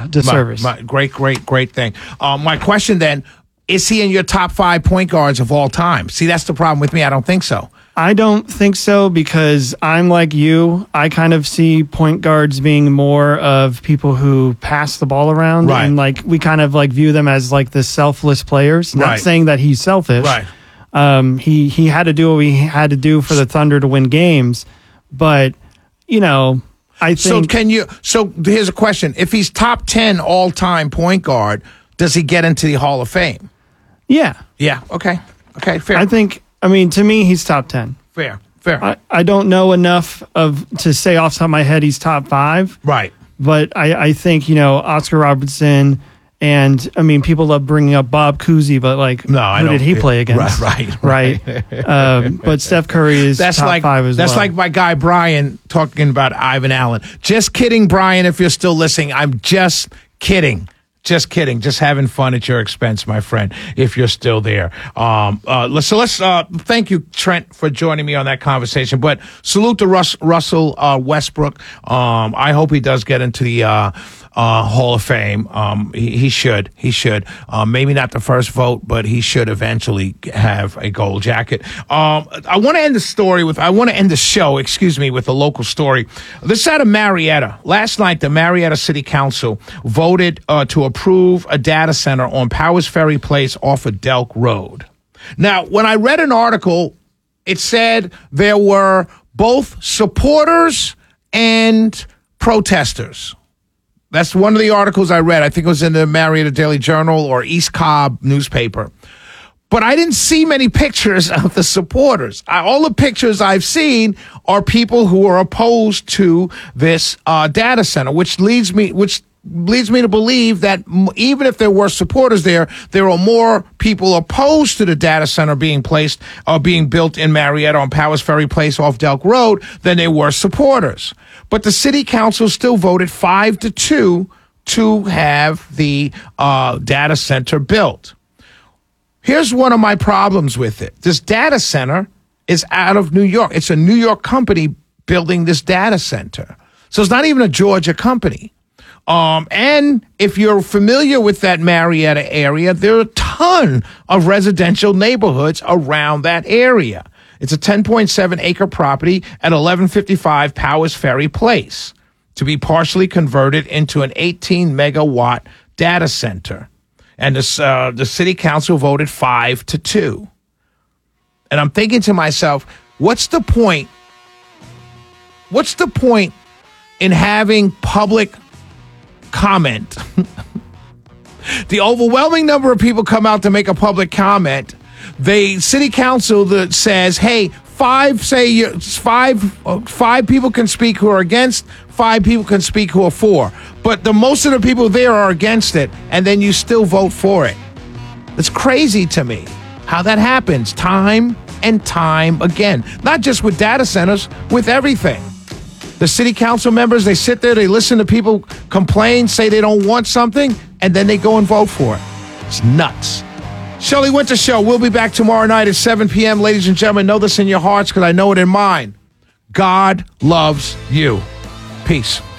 disservice. Great thing. My question then, is he in your top 5 point guards of all time? See, that's the problem with me. I don't think so. I don't think so because I'm like you. I kind of see point guards being more of people who pass the ball around. Right. And like we kind of like view them as like the selfless players. Not Right. saying that he's selfish. Right. He had to do what he had to do for the Thunder to win games. But, you know, I think... So here's a question. If he's top 10 all-time point guard, does he get into the Hall of Fame? Yeah. Yeah, okay, fair. I mean, to me, he's top 10. Fair. I don't know enough to say off the top of my head he's top 5. Right. But I think, you know, Oscar Robertson and, I mean, people love bringing up Bob Cousy, but like, who did he play against? Right. But Steph Curry is top 5 as well. That's like my guy Brian talking about Ivan Allen. Just kidding, Brian, if you're still listening. I'm just kidding. Just kidding. Just having fun at your expense, my friend, if you're still there. Let's thank you, Trent, for joining me on that conversation. But salute to Russell Westbrook. I hope he does get into the Hall of Fame. He should. Maybe not the first vote, but he should eventually have a gold jacket. I want to end the show, with a local story. This is out of Marietta. Last night, the Marietta City Council voted to approve a data center on Powers Ferry Place off of Delk Road. Now, when I read an article, it said there were both supporters and protesters. That's one of the articles I read. I think it was in the Marietta Daily Journal or East Cobb newspaper. But I didn't see many pictures of the supporters. All the pictures I've seen are people who are opposed to this data center, which leads me to believe that even if there were supporters there are more people opposed to the data center being built in Marietta on Powers Ferry Place off Delk Road than there were supporters. But the city council still voted 5-2 to have the data center built. Here's one of my problems with it. This data center is out of New York. It's a New York company building this data center. So it's not even a Georgia company. And if you're familiar with that Marietta area, there are a ton of residential neighborhoods around that area. It's a 10.7 acre property at 1155 Powers Ferry Place to be partially converted into an 18 megawatt data center. And the city council voted 5-2. And I'm thinking to myself, what's the point? What's the point in having public comment? The overwhelming number of people come out to make a public comment. The city council that says, hey, five people can speak who are against, 5 people can speak who are for. But the most of the people there are against it, and then you still vote for it. It's crazy to me how that happens time and time again. Not just with data centers, with everything. The city council members, they sit there, they listen to people complain, say they don't want something, and then they go and vote for it. It's nuts. Shirley Winter Show. We'll be back tomorrow night at 7 p.m. Ladies and gentlemen, know this in your hearts because I know it in mine. God loves you. Peace.